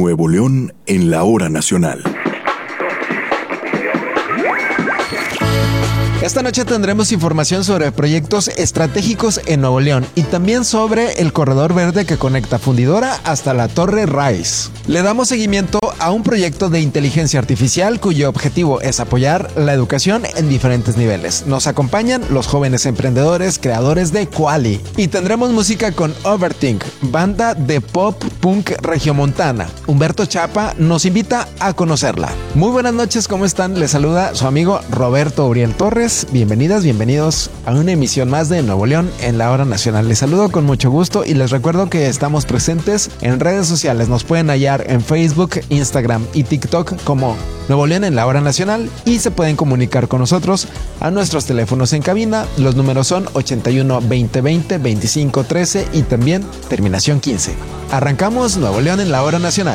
Nuevo León en la hora nacional. Esta noche tendremos información sobre proyectos estratégicos en Nuevo León y también sobre el corredor verde que conecta Fundidora hasta la Torre Rice. Le damos seguimiento a un proyecto de inteligencia artificial cuyo objetivo es apoyar la educación en diferentes niveles. Nos acompañan los jóvenes emprendedores creadores de Quali y tendremos música con Overthink, banda de pop punk regiomontana. Humberto Chapa nos invita a conocerla. Muy buenas noches, ¿cómo están? Les saluda su amigo Roberto Uriel Torres. Bienvenidas, bienvenidos a una emisión más de Nuevo León en la hora nacional. Les saludo con mucho gusto y les recuerdo que estamos presentes en redes sociales. Nos pueden hallar en Facebook, Instagram y TikTok como Nuevo León en la hora nacional y se pueden comunicar con nosotros a nuestros teléfonos en cabina. Los números son 81 2020 25 13 y también terminación 15. Arrancamos Nuevo León en la hora nacional.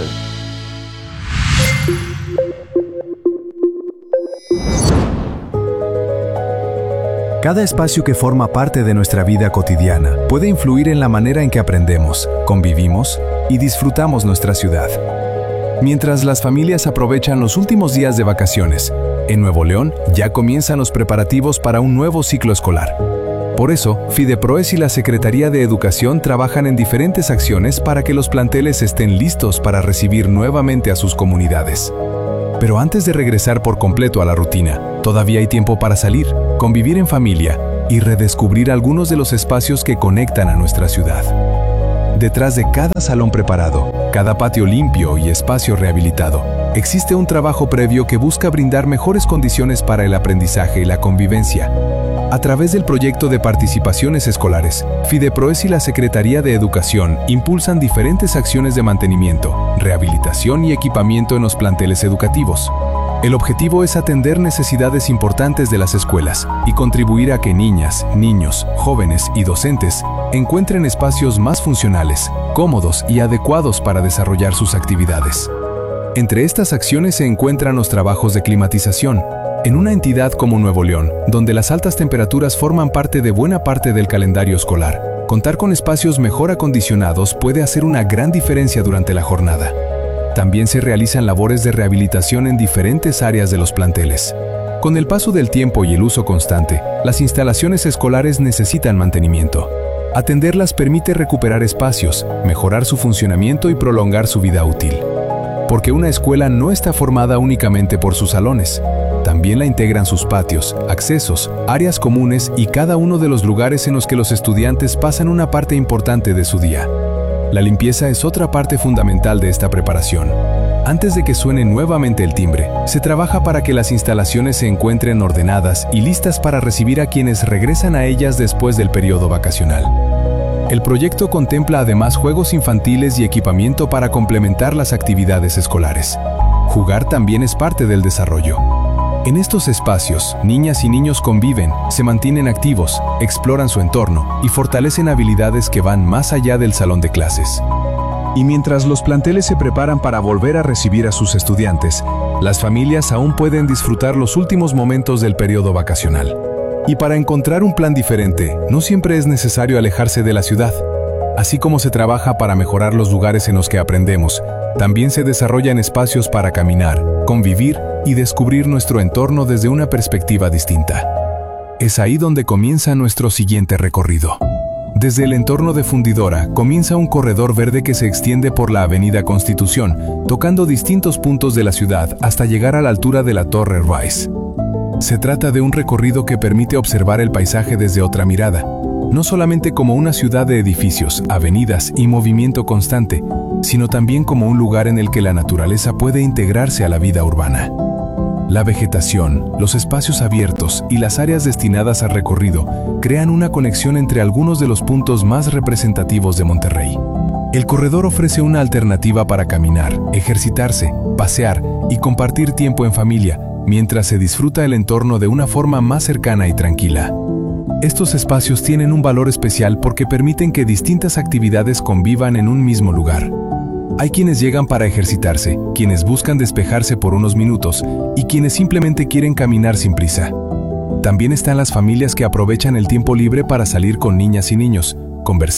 Cada espacio que forma parte de nuestra vida cotidiana puede influir en la manera en que aprendemos, convivimos y disfrutamos nuestra ciudad. Mientras las familias aprovechan los últimos días de vacaciones, en Nuevo León ya comienzan los preparativos para un nuevo ciclo escolar. Por eso, Fideproes y la Secretaría de Educación trabajan en diferentes acciones para que los planteles estén listos para recibir nuevamente a sus comunidades. Pero antes de regresar por completo a la rutina, todavía hay tiempo para salir, convivir en familia y redescubrir algunos de los espacios que conectan a nuestra ciudad. Detrás de cada salón preparado, cada patio limpio y espacio rehabilitado, existe un trabajo previo que busca brindar mejores condiciones para el aprendizaje y la convivencia. A través del proyecto de participaciones escolares, Fideproes y la Secretaría de Educación impulsan diferentes acciones de mantenimiento, rehabilitación y equipamiento en los planteles educativos. El objetivo es atender necesidades importantes de las escuelas y contribuir a que niñas, niños, jóvenes y docentes encuentren espacios más funcionales, cómodos y adecuados para desarrollar sus actividades. Entre estas acciones se encuentran los trabajos de climatización. En una entidad como Nuevo León, donde las altas temperaturas forman parte de buena parte del calendario escolar, contar con espacios mejor acondicionados puede hacer una gran diferencia durante la jornada. También se realizan labores de rehabilitación en diferentes áreas de los planteles. Con el paso del tiempo y el uso constante, las instalaciones escolares necesitan mantenimiento. Atenderlas permite recuperar espacios, mejorar su funcionamiento y prolongar su vida útil. Porque una escuela no está formada únicamente por sus salones. También la integran sus patios, accesos, áreas comunes y cada uno de los lugares en los que los estudiantes pasan una parte importante de su día. La limpieza es otra parte fundamental de esta preparación. Antes de que suene nuevamente el timbre, se trabaja para que las instalaciones se encuentren ordenadas y listas para recibir a quienes regresan a ellas después del periodo vacacional. El proyecto contempla además juegos infantiles y equipamiento para complementar las actividades escolares. Jugar también es parte del desarrollo. En estos espacios, niñas y niños conviven, se mantienen activos, exploran su entorno y fortalecen habilidades que van más allá del salón de clases. Y mientras los planteles se preparan para volver a recibir a sus estudiantes, las familias aún pueden disfrutar los últimos momentos del periodo vacacional. Y para encontrar un plan diferente, no siempre es necesario alejarse de la ciudad. Así como se trabaja para mejorar los lugares en los que aprendemos, también se desarrollan espacios para caminar, convivir y descubrir nuestro entorno desde una perspectiva distinta. Es ahí donde comienza nuestro siguiente recorrido. Desde el entorno de Fundidora comienza un corredor verde que se extiende por la Avenida Constitución, tocando distintos puntos de la ciudad hasta llegar a la altura de la Torre Rice. Se trata de un recorrido que permite observar el paisaje desde otra mirada, no solamente como una ciudad de edificios, avenidas y movimiento constante, sino también como un lugar en el que la naturaleza puede integrarse a la vida urbana. La vegetación, los espacios abiertos y las áreas destinadas al recorrido crean una conexión entre algunos de los puntos más representativos de Monterrey. El corredor ofrece una alternativa para caminar, ejercitarse, pasear y compartir tiempo en familia, mientras se disfruta el entorno de una forma más cercana y tranquila. Estos espacios tienen un valor especial porque permiten que distintas actividades convivan en un mismo lugar. Hay quienes llegan para ejercitarse, quienes buscan despejarse por unos minutos y quienes simplemente quieren caminar sin prisa. También están las familias que aprovechan el tiempo libre para salir con niñas y niños, conversar,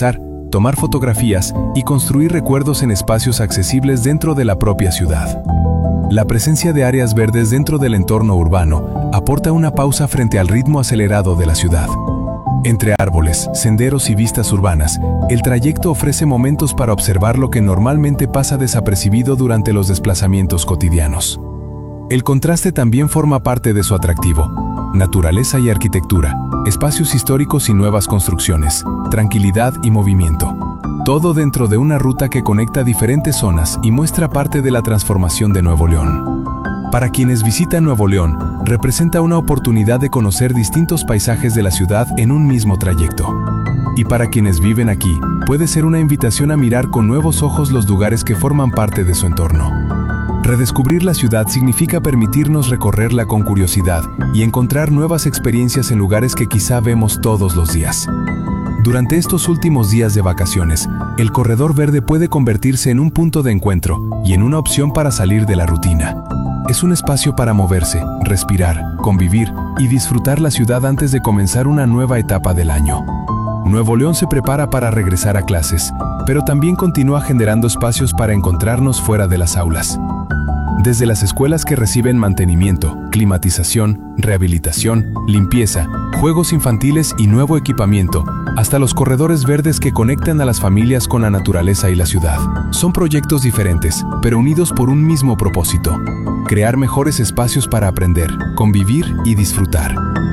tomar fotografías y construir recuerdos en espacios accesibles dentro de la propia ciudad. La presencia de áreas verdes dentro del entorno urbano aporta una pausa frente al ritmo acelerado de la ciudad. Entre árboles, senderos y vistas urbanas, el trayecto ofrece momentos para observar lo que normalmente pasa desapercibido durante los desplazamientos cotidianos. El contraste también forma parte de su atractivo. Naturaleza y arquitectura, espacios históricos y nuevas construcciones, tranquilidad y movimiento. Todo dentro de una ruta que conecta diferentes zonas y muestra parte de la transformación de Nuevo León. Para quienes visitan Nuevo León, representa una oportunidad de conocer distintos paisajes de la ciudad en un mismo trayecto. Y para quienes viven aquí, puede ser una invitación a mirar con nuevos ojos los lugares que forman parte de su entorno. Redescubrir la ciudad significa permitirnos recorrerla con curiosidad y encontrar nuevas experiencias en lugares que quizá vemos todos los días. Durante estos últimos días de vacaciones, el Corredor Verde puede convertirse en un punto de encuentro y en una opción para salir de la rutina. Es un espacio para moverse, respirar, convivir y disfrutar la ciudad antes de comenzar una nueva etapa del año. Nuevo León se prepara para regresar a clases, pero también continúa generando espacios para encontrarnos fuera de las aulas. Desde las escuelas que reciben mantenimiento, climatización, rehabilitación, limpieza, juegos infantiles y nuevo equipamiento, hasta los corredores verdes que conectan a las familias con la naturaleza y la ciudad. Son proyectos diferentes, pero unidos por un mismo propósito: crear mejores espacios para aprender, convivir y disfrutar.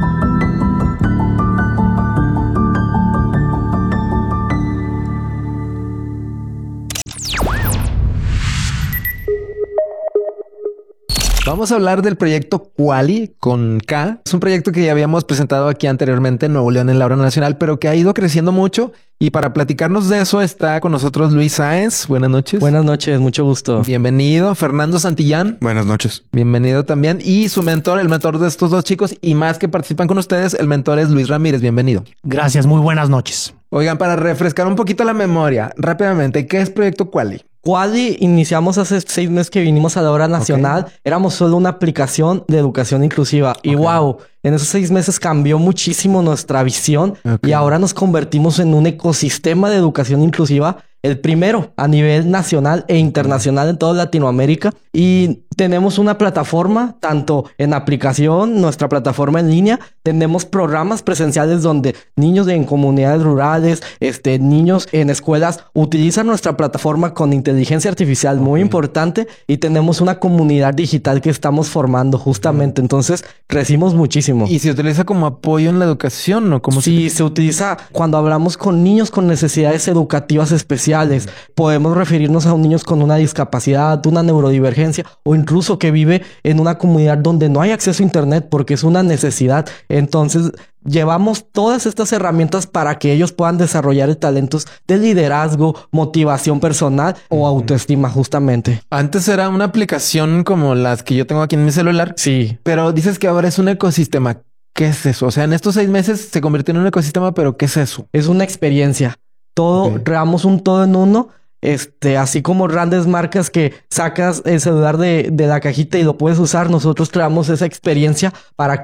Vamos a hablar del proyecto Quali con K. Es un proyecto que ya habíamos presentado aquí anteriormente en Nuevo León en la Hora Nacional, pero que ha ido creciendo mucho. Y para platicarnos de eso está con nosotros Luis Sáenz. Buenas noches. Buenas noches, mucho gusto. Bienvenido. Fernando Santillán. Buenas noches. Bienvenido también. Y su mentor, el mentor de estos dos chicos y más que participan con ustedes, el mentor es Luis Ramírez. Bienvenido. Gracias, muy buenas noches. Oigan, para refrescar un poquito la memoria, rápidamente, ¿qué es Proyecto Quali? Quali iniciamos hace 6 meses que vinimos a la Hora Nacional. Okay. Éramos solo una aplicación de educación inclusiva. Y wow, en esos 6 meses cambió muchísimo nuestra visión. Y ahora nos convertimos en un ecosistema de educación inclusiva, el primero a nivel nacional e internacional en toda Latinoamérica. Y tenemos una plataforma, tanto en aplicación, nuestra plataforma en línea. Tenemos programas presenciales donde niños en comunidades rurales, niños en escuelas utilizan nuestra plataforma con inteligencia artificial muy importante. Y tenemos una comunidad digital que estamos formando justamente. Entonces, crecimos muchísimo. ¿Y se utiliza como apoyo en la educación o cómo? Sí, se utiliza cuando hablamos con niños con necesidades educativas especiales. Podemos referirnos a niños con una discapacidad, una neurodivergencia o incluso que vive en una comunidad donde no hay acceso a internet porque es una necesidad. Entonces, llevamos todas estas herramientas para que ellos puedan desarrollar talentos de liderazgo, motivación personal o autoestima justamente. Antes era una aplicación como las que yo tengo aquí en mi celular. Sí. Pero dices que ahora es un ecosistema. ¿Qué es eso? O sea, en estos 6 meses se convirtió en un ecosistema, pero ¿qué es eso? Es una experiencia. Todo, creamos un todo en uno. Así como grandes marcas que sacas el celular de la cajita y lo puedes usar, nosotros creamos esa experiencia para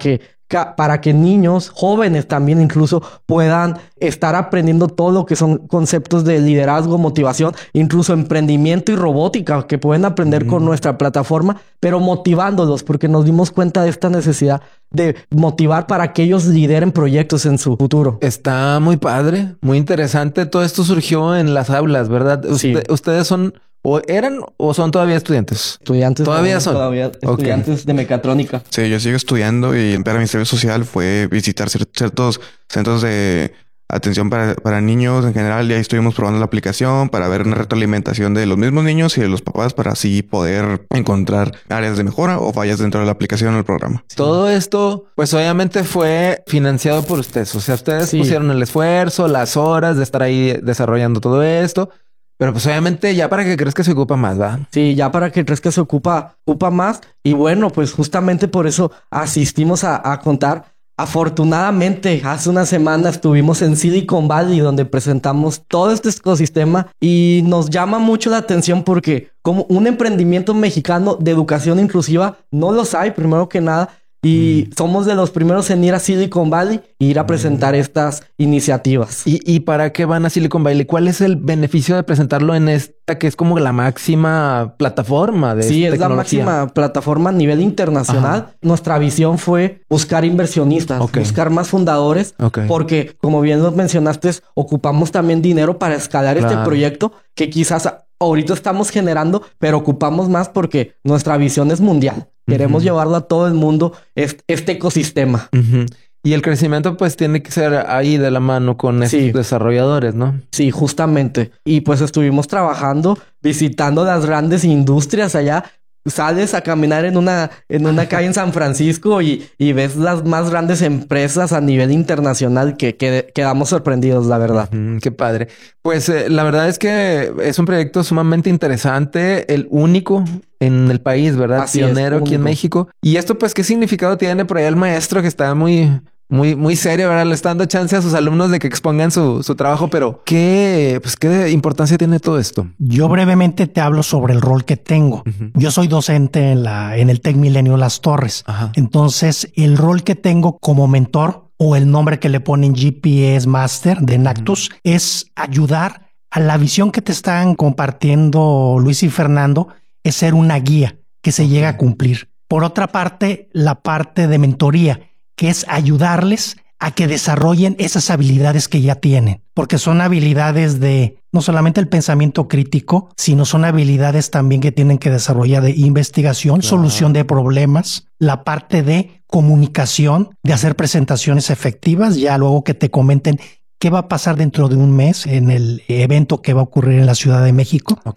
que niños, jóvenes también incluso, puedan estar aprendiendo todo lo que son conceptos de liderazgo, motivación, incluso emprendimiento y robótica que pueden aprender con nuestra plataforma, pero motivándolos porque nos dimos cuenta de esta necesidad de motivar para que ellos lideren proyectos en su futuro. Está muy padre, muy interesante. Todo esto surgió en las aulas, ¿verdad? Sí. ¿Ustedes son o eran o son todavía estudiantes? Estudiantes. Todavía son. Todavía estudiantes de mecatrónica. Sí, yo sigo estudiando y para mi servicio social fue visitar ciertos centros de atención para niños en general. Y ahí estuvimos probando la aplicación para ver una retroalimentación de los mismos niños y de los papás para así poder encontrar áreas de mejora o fallas dentro de la aplicación o el programa. Todo esto, pues obviamente fue financiado por ustedes. O sea, ustedes pusieron el esfuerzo, las horas de estar ahí desarrollando todo esto. Pero pues obviamente ya para que crezca se ocupa más, ¿va? Sí, ya para que crezca se ocupa más. Y bueno, pues justamente por eso asistimos a contar. Afortunadamente, hace una semana estuvimos en Silicon Valley donde presentamos todo este ecosistema y nos llama mucho la atención porque como un emprendimiento mexicano de educación inclusiva no los hay, primero que nada. Y somos de los primeros en ir a Silicon Valley e ir a presentar estas iniciativas. ¿Y para qué van a Silicon Valley? ¿Cuál es el beneficio de presentarlo en esta que es como la máxima plataforma de Sí, es tecnología? la máxima plataforma a nivel internacional. Ajá. Nuestra visión fue buscar inversionistas, buscar más fundadores, porque como bien lo mencionaste, ocupamos también dinero para escalar este proyecto que quizás ahorita estamos generando, pero ocupamos más porque nuestra visión es mundial. Queremos llevarlo a todo el mundo, este ecosistema. Y el crecimiento pues tiene que ser ahí de la mano con estos desarrolladores, ¿no? Sí, justamente. Y pues estuvimos trabajando, visitando las grandes industrias allá. Sales a caminar en una calle en San Francisco y ves las más grandes empresas a nivel internacional que quedamos sorprendidos, la verdad. Qué padre. Pues la verdad es que es un proyecto sumamente interesante, el único en el país, ¿verdad? Así Pionero es, aquí en México. Y esto pues, ¿qué significado tiene por ahí el maestro que está muy serio, ¿verdad? Le está dando chance a sus alumnos de que expongan su trabajo, pero ¿qué importancia tiene todo esto? Yo brevemente te hablo sobre el rol que tengo. Yo soy docente en el Tec Milenio Las Torres. Entonces, el rol que tengo como mentor, o el nombre que le ponen GPS Master de Nactus, es ayudar a la visión que te están compartiendo Luis y Fernando, es ser una guía que se llega a cumplir. Por otra parte, la parte de mentoría, que es ayudarles a que desarrollen esas habilidades que ya tienen, porque son habilidades de no solamente el pensamiento crítico, sino son habilidades también que tienen que desarrollar de investigación, solución de problemas, la parte de comunicación, de hacer presentaciones efectivas, ya luego que te comenten qué va a pasar dentro de un mes en el evento que va a ocurrir en la Ciudad de México.